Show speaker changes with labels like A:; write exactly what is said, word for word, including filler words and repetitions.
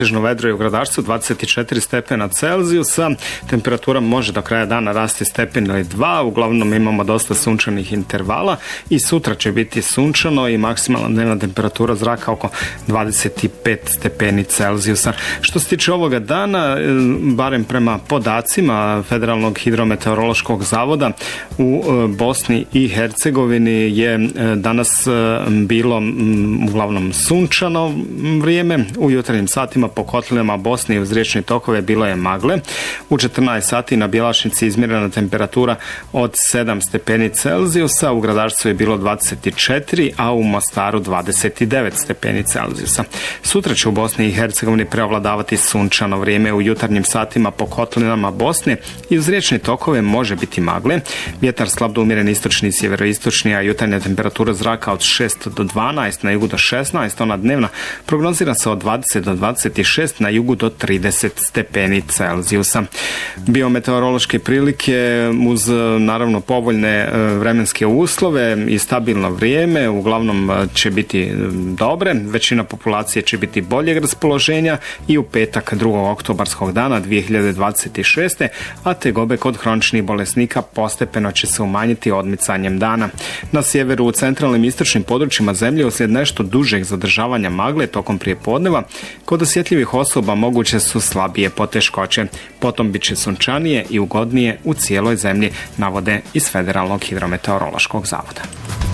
A: Vedro je u Gradačcu dvadeset četiri stepena Celzijusa, temperatura može do kraja dana rasti stepen ili dva, uglavnom imamo dosta sunčanih intervala i sutra će biti sunčano i maksimalna dnevna temperatura zraka oko dvadeset pet stepeni Celzijusa. Što se tiče ovoga dana, barem prema podacima Federalnog hidrometeorološkog zavoda, u Bosni i Hercegovini je danas bilo uglavnom sunčano vrijeme, u jutarnjim satima po kotlinama Bosne i uz riječne tokove bilo je magle. U četrnaest sati na Bjelašnici izmjerena temperatura od sedam stepeni Celzijusa, u Gradačcu je bilo dvadeset četiri, a u Mostaru dvadeset devet stepeni Celzijusa. Sutra će u Bosni i Hercegovini preovladavati sunčano vrijeme, u jutarnjim satima po kotlinama Bosne i uz riječne tokove može biti magle. Vjetar slab do umjeren istočni i sjeveroistočni, a jutarnja temperatura zraka od šest do dvanaest, na jugu do šesnaest, ona dnevna prognozira se od dvadeset do dvadeset šest, na jugu do trideset stepeni Celzijusa. Biometeorološke prilike uz naravno povoljne vremenske uslove i stabilno vrijeme uglavnom će biti dobre, većina populacije će biti boljeg raspoloženja i u petak drugog oktobarskog dana dvije hiljade dvadeset šeste, a tegobe kod hroničnih bolesnika postepeno će se umanjiti odmicanjem dana. Na sjeveru u centralnim i istočnim područjima zemlje uslijed nešto dužeg zadržavanja magle tokom prijepodneva kod osjetljivih osoba moguće su slabije poteškoće. Potom bit će sunčanije i ugodnije u cijeloj zemlji, navode iz Federalnog hidrometeorološkog zavoda.